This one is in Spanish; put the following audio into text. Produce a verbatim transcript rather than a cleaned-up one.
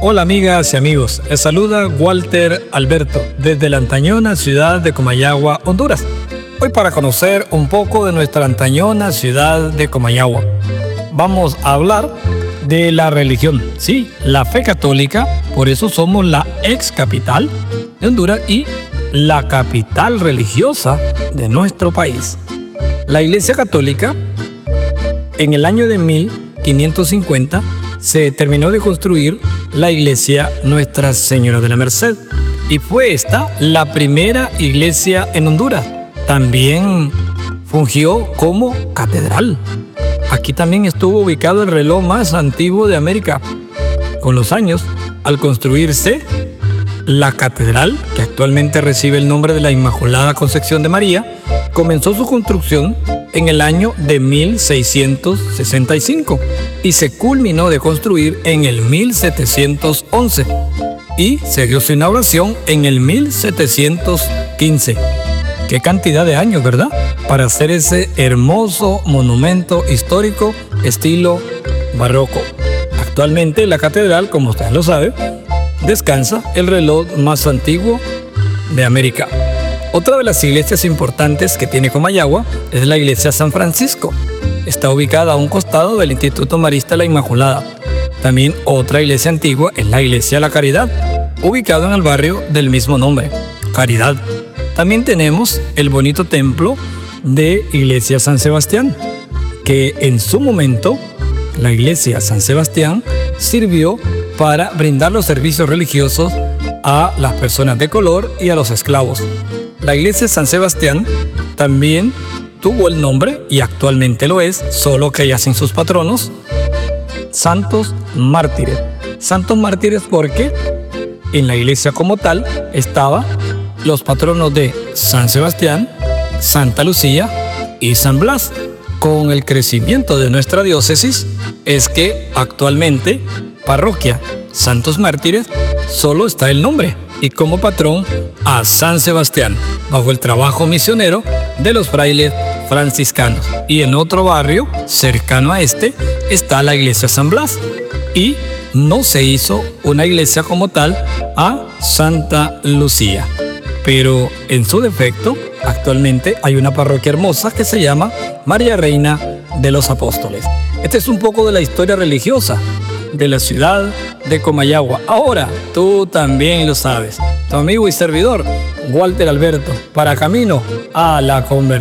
Hola amigas y amigos, les saluda Walter Alberto desde la antañona ciudad de Comayagua, Honduras. Hoy para conocer un poco de nuestra antañona ciudad de Comayagua, vamos a hablar de la religión, sí, la fe católica, por eso somos la ex capital de Honduras y la capital religiosa de nuestro país. La Iglesia Católica, en el año de mil quinientos cincuenta, se terminó de construir la iglesia Nuestra Señora de la Merced y fue esta la primera iglesia en Honduras. También fungió como catedral. Aquí también estuvo ubicado el reloj más antiguo de América. Con los años, al construirse la catedral, que actualmente recibe el nombre de la Inmaculada Concepción de María, comenzó su construcción en el año de mil seiscientos sesenta y cinco y se culminó de construir en el mil setecientos once y se dio su inauguración en el mil setecientos quince. Qué cantidad de años, ¿verdad? Para hacer ese hermoso monumento histórico estilo barroco. Actualmente la catedral, como ustedes lo saben, descansa el reloj más antiguo de América. Otra de las iglesias importantes que tiene Comayagua es la iglesia San Francisco. Está ubicada a un costado del Instituto Marista La Inmaculada. También otra iglesia antigua es la iglesia La Caridad, ubicada en el barrio del mismo nombre, Caridad. También tenemos el bonito templo de iglesia San Sebastián, que en su momento la iglesia San Sebastián sirvió para brindar los servicios religiosos a las personas de color y a los esclavos. La iglesia San Sebastián también tuvo el nombre, y actualmente lo es, solo que ya sin sus patronos, Santos Mártires. Santos Mártires porque en la iglesia como tal estaban los patronos de San Sebastián, Santa Lucía y San Blas. Con el crecimiento de nuestra diócesis es que actualmente parroquia Santos Mártires solo está el nombre, y como patrón a San Sebastián, bajo el trabajo misionero de los frailes franciscanos. Y en otro barrio cercano a este está la iglesia San Blas, y no se hizo una iglesia como tal a Santa Lucía, pero en su defecto actualmente hay una parroquia hermosa que se llama María Reina de los Apóstoles. Este es un poco de la historia religiosa de la ciudad de Comayagua. Ahora tú también lo sabes. Tu amigo y servidor Walter Alberto, para camino a la conversión.